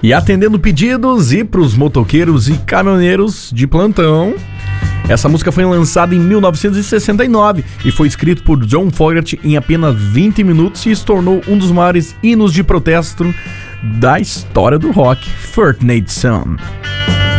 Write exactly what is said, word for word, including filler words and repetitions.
E atendendo pedidos e pros motoqueiros e caminhoneiros de plantão, essa música foi lançada em mil novecentos e sessenta e nove e foi escrito por John Fogerty em apenas vinte minutos e se tornou um dos maiores hinos de protesto da história do rock, Fortnite Son.